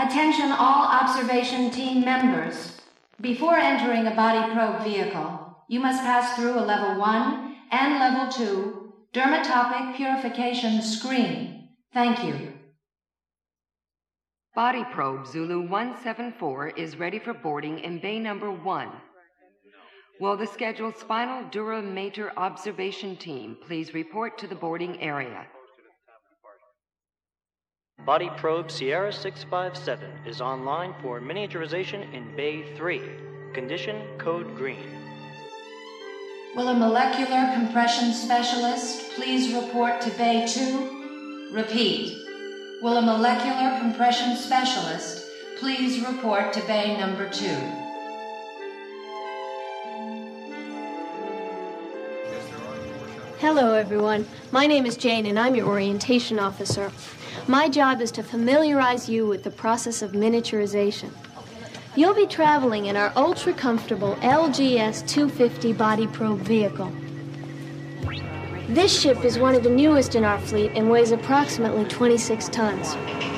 Attention all observation team members. Before entering a body probe vehicle, you must pass through a level 1 and level 2 dermatopic purification screen. Thank you. Body probe Zulu 174 is ready for boarding in bay number 1. Will the scheduled spinal dura mater observation team please report to the boarding area? Body probe Sierra 657 is online for miniaturization in Bay 3. Condition code green. Will a molecular compression specialist please report to Bay 2? Repeat. Will a molecular compression specialist please report to Bay number 2? Hello everyone, my name is Jane and I'm your orientation officer. My job is to familiarize you with the process of miniaturization. You'll be traveling in our ultra-comfortable LGS 250 body probe vehicle. This ship is one of the newest in our fleet and weighs approximately 26 tons.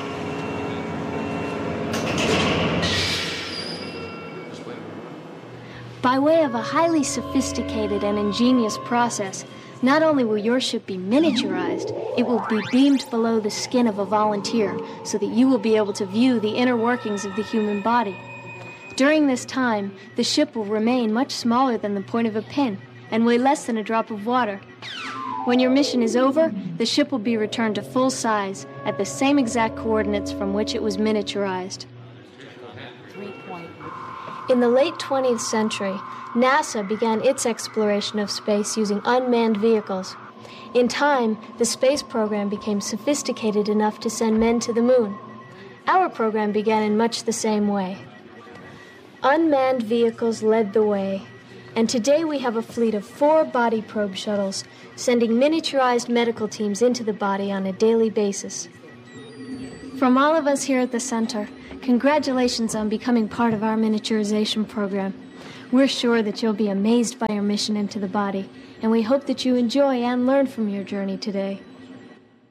By way of a highly sophisticated and ingenious process, not only will your ship be miniaturized, it will be beamed below the skin of a volunteer so that you will be able to view the inner workings of the human body. During this time, the ship will remain much smaller than the point of a pin and weigh less than a drop of water. When your mission is over, the ship will be returned to full size at the same exact coordinates from which it was miniaturized. In the late 20th century, NASA began its exploration of space using unmanned vehicles. In time, the space program became sophisticated enough to send men to the moon. Our program began in much the same way. Unmanned vehicles led the way, and today we have a fleet of 4 body probe shuttles, sending miniaturized medical teams into the body on a daily basis. From all of us here at the Center, congratulations on becoming part of our miniaturization program. We're sure that you'll be amazed by your mission into the body, and we hope that you enjoy and learn from your journey today.